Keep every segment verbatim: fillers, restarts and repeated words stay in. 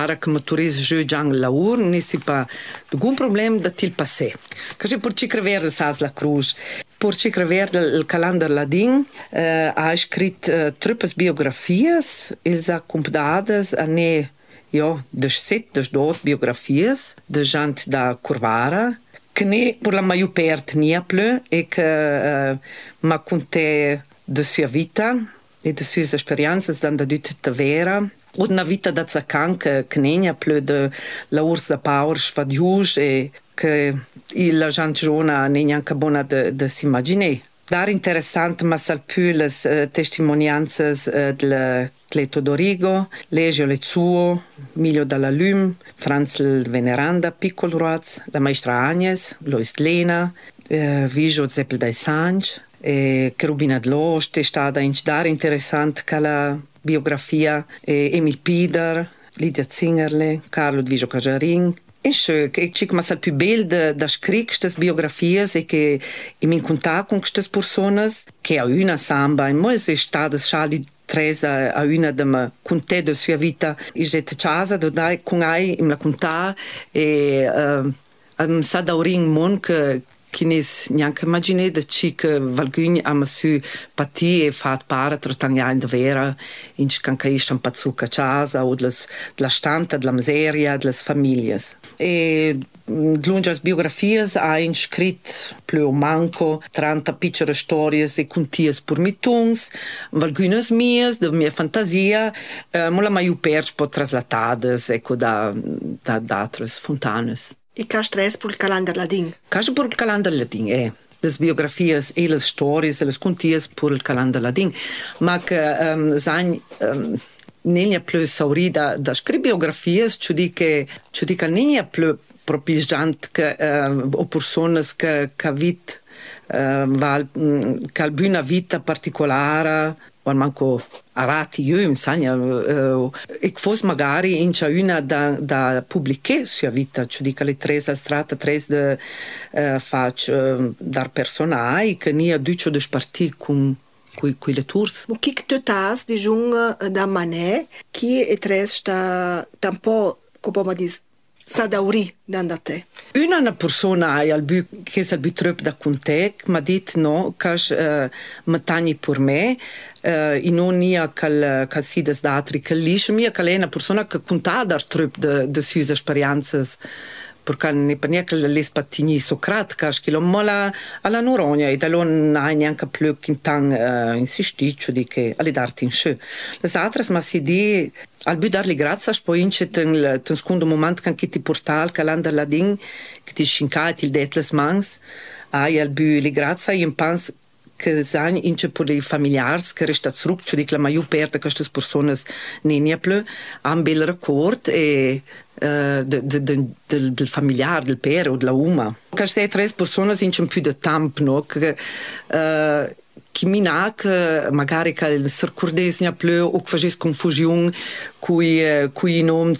Clara che motoris je giang laur, nisi pa alcun problem da til passé. Che je por cicre verde sas la cruz. Por cicre verde il calendar ladin uh, ha scrit uh, truppes biografies, ils ha compdades a ne ja, des set, des dot biografies de gent da Corvara, che ne per la maior part nia plö e che uh, ma conté de sua vita e de sue esperienze dan da dut de vera. Una vita da Zacan che che nia plö de la ursa power svadius e che la gent giona ne anche bona de, de s'imaginer. Dar interessant ma sal più les uh, testimonianzas uh, del Cleto Dorigo, Legio Lezuo, Milio dalla Lüm, Franz Veneranda, Piccolo Ruaz, la maestra Agnes, Lois Lena, uh, Vigio Zeppel dai Sange, e Cherubina Dlost, è stata in dar interessant che la biografia e Emil Pieder, Lidia Zingerle, Carlo Vigio Cajarin. E schön, che cic ma sal più bel da, da scric stas biografias e che im in contact con stas personas che a una samba e molts è stata schali tresa a una de me conté de sua vita e jet casa do dai con ai im la conta e uh, um, sa daurin mon che che nes neanche immagine da cic valgugn am su pati e fat para trattangia in vera in scancaistan pazzuca casa o dlas la stanta della miseria dlas famiglie e lungas biografias ha inscrit pleu manco trenta piccole storie e conties por mituns valgunas mias de mia fantasia uh, mo la maior part po traslatades ecco da da d'altres fontanes. E ca stress per il calendar ladin? Ca per il calendar ladin, eh. Le biografies e le stories e le conties per il calendar ladin. Ma che um, zain um, nenia più saurida da scrivere biografies, ci dice ci dice nenia più proprio gente che uh, o persone che che vit uh, val che ha una vita particolare o manco arati io insegna uh, e fosse magari in c'è una da da pubblicare sua vita ci dica le tre a strata tre de uh, fac uh, dar personai che nia duccio de sparti con qui qui le tours o che tu tas di jung da mané che è tres sta tampo come dis sa dauri d'andate. Una una persona al bu che sa bu trop da conte m'ha dit no che uh, matani per me uh, in non nia cal cal sides d'altri che lisce mia che è una persona che conta dar trop de de sue esperienze perché ne penia che le spattini Socrate che lo mola alla Noronha e da non ha neanche più quintan uh, insistito di che alle darti in sce le altre ma si di al bu darli grazie poi in c'è ten secondo momento che ti portal calendar ladin che ti scincati il detles mans ai al bu li grazie in pans che san in c'è per i familiari che resta zurück cioè di la maior parte queste persone ne ne più han bel record e Uh, de, de, de, del, del familiar, del pere o della uma. Queste tre persone in c'è più di tempo, no? Che, uh, che mi na che magari che il circordes ne più o che facesse confusione cui uh, cui nomi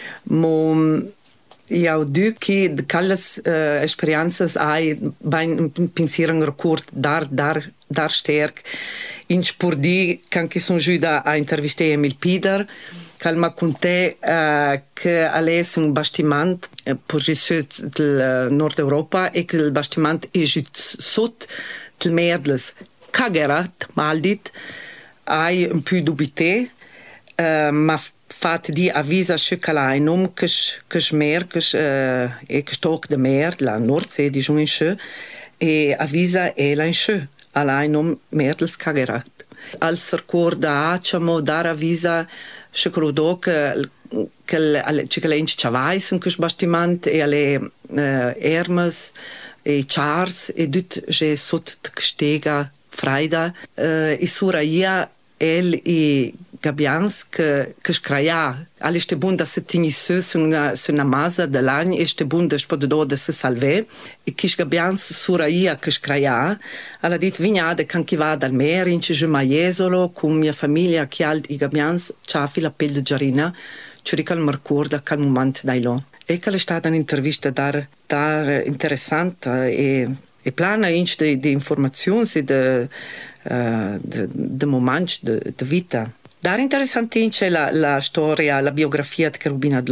mo io dico che quelle uh, esperienze hai ben pensiero un record dar dar dar sterk in spordi kan che sono giuda a intervistare Emil Pieder calma conté uh, che all'es un bastiment uh, per il del uh, Nord Europa e che il bastiment è giusto sotto il merles cagerat maldit hai un più dubité uh, ma fat di avvisa sciocalai nom che che mer che uh, e che stock de mer la Nordsee di giù in sce e avvisa e la in sce allai nom merles cagerat al ricorda acciamo dar avvisa sciocrodo che che alle che le inchavais in questo bastiment e alle uh, Hermes e Charles e dut je sot gestega freida uh, e suraia el e Gabians che che scraia alle ste bunda se tini su una su una masa de l'anno e ste bunda spoddo de se salve e che Gabians suraia che scraia alla dit vignade can chi va dal mare in ci maiesolo con mia famiglia che alt i Gabians ciafi la pelle de Giarina ci rical marcorda cal moment dai lo e che è stata un'intervista dar dar interessante e e plana inch de, de informazioni e de, uh, de, de momenti de, de vita. Dar interessante inch la, la storia, la biografia di Cherubina